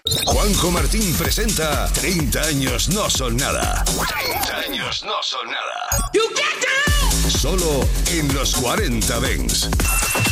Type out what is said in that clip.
Juanjo Martín presenta 30 años no son nada. 30 años no son nada. Solo en los 40 Dents.